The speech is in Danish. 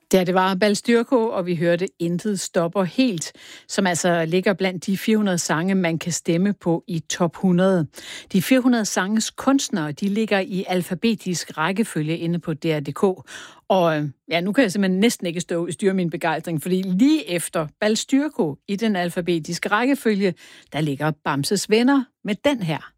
Ja, det var Balstyrko, og vi hørte Intet stopper helt, som altså ligger blandt de 400 sange, man kan stemme på i top 100. De 400 sanges kunstnere, de ligger i alfabetisk rækkefølge inde på DR.dk. Og ja, nu kan jeg simpelthen næsten ikke styre min begejstring, fordi lige efter Balstyrko i den alfabetiske rækkefølge, der ligger Bamses Venner med den her.